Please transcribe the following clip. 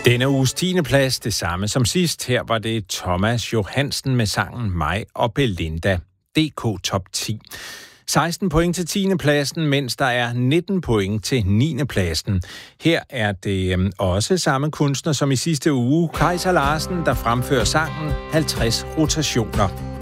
Denne uges 10. plads, det samme som sidst. Her var det Thomas Johansen med sangen Mig og Belinda. DK Top 10. 16 point til 10. pladsen, mens der er 19 point til 9. pladsen. Her er det også samme kunstner som i sidste uge, Kajsa Larsen, der fremfører sangen 50 rotationer.